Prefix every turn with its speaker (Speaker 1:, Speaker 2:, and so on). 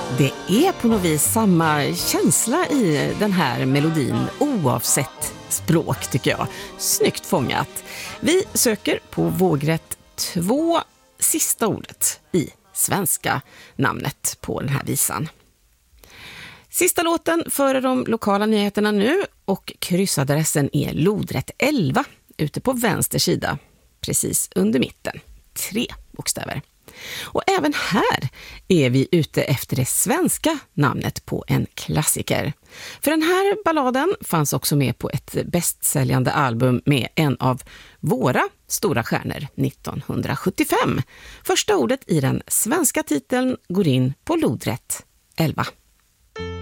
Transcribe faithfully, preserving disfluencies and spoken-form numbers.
Speaker 1: Det är på något vis samma känsla i den här melodin oavsett språk tycker jag. Snyggt fångat. Vi söker på vågrätt två, sista ordet i svenska namnet på den här visan. Sista låten före de lokala nyheterna nu och kryssadressen är lodrätt elva ute på vänster sida, precis under mitten. Tre bokstäver. Och även här är vi ute efter det svenska namnet på en klassiker. För den här balladen fanns också med på ett bästsäljande album med en av våra stora stjärnor nittonhundrasjuttiofem. Första ordet i den svenska titeln går in på lodrätt elva.